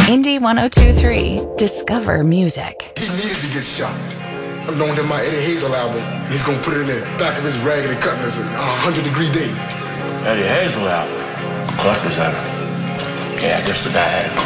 Indie 1023. Discover music. He needed to get shot. I loaned him my Eddie Hazel album. He's gonna put it in the back of his Raggedy Cutlass, 100-degree day. Eddie Hazel album. Collector's item. Yeah, I guess the guy had